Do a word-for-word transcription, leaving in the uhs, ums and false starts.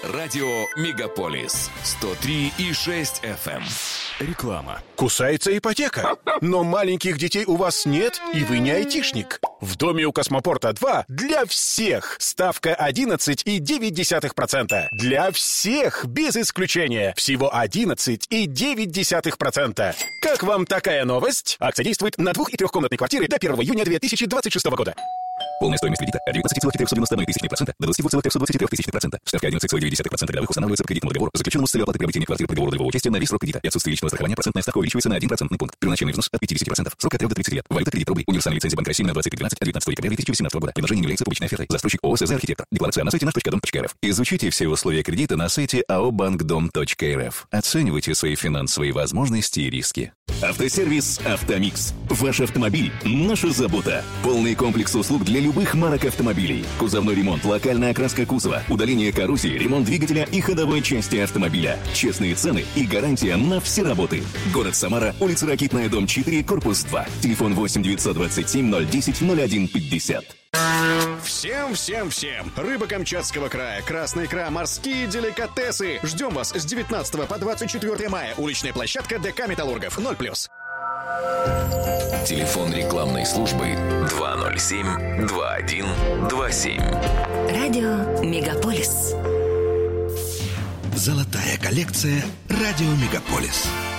Радио «Мегаполис» сто три и шесть эф эм. Реклама. Кусается ипотека. Но маленьких детей у вас нет, и вы не айтишник. В доме у Космопорта два для всех. Ставка одиннадцать и девять десятых процента. Для всех, без исключения. Всего одиннадцать и девять десятых процента. Как вам такая новость? Акция действует на двух- и трехкомнатной квартиры до первого июня две тысячи двадцать шестого года. Полная стоимость кредита от девятнадцать целых четыреста девяносто одна тысяча процента до двадцать два целых триста двадцать три тысячи процента. Ставка одиннадцать целых девять десятых процента годовых устанавливается по кредитному договору, заключенному с целью оплаты приобретения квартиры при договору долевого участия на весь срок кредита. И отсутствие личного страхования процентная ставка увеличивается на один процентный пункт. Первоначальный взнос от пятьдесят процентов. Срок от трёх до тридцати лет. Валюта кредит рублей. Универсальная лицензия Банка России на двадцать три двенадцать от девятнадцатого декабря две тысячи восемнадцатого года. Предложение не является публичной офертой. Застройщик ООО «СЗ Архитектор». Декларация на сайте наш точка дом точка эр эф. Изучите все условия кредита на сайте ао банкдом точка эр эф. Оценивайте свои финансовые возможности и риски. Автосервис «Автомикс». Ваш автомобиль – наша забота. Полный комплекс услуг для любых марок автомобилей. Кузовной ремонт, локальная окраска кузова, удаление коррозии, ремонт двигателя и ходовой части автомобиля. Честные цены и гарантия на все работы. Город Самара, улица Ракитная, дом четыре, корпус два. Телефон восемь девятьсот двадцать семь ноль десять ноль один пятьдесят. Всем-всем-всем! Рыба Камчатского края, красная икра, морские деликатесы. Ждем вас с девятнадцатого по двадцать четвёртое мая. Уличная площадка ДК «Металлургов». ноль плюс. Телефон рекламной службы два ноль семь два один два семь. Радио «Мегаполис». Золотая коллекция «Радио Мегаполис».